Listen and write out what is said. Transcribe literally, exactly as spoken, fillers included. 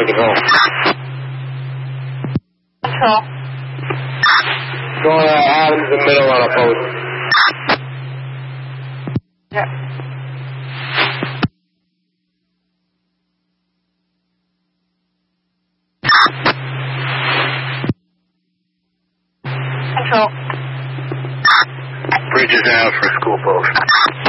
Clear control. Control. Going out into the middle on a post. Yep. Control. Bridges out for school post.